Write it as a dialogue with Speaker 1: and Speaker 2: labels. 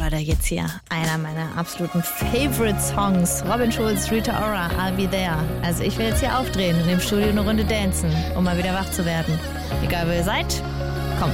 Speaker 1: Leute, jetzt hier einer meiner absoluten Favorite-Songs. Robin Schulz, Rita Ora, I'll Be There. Also ich will jetzt hier aufdrehen und im Studio eine Runde dancen, um mal wieder wach zu werden. Egal, wo ihr seid,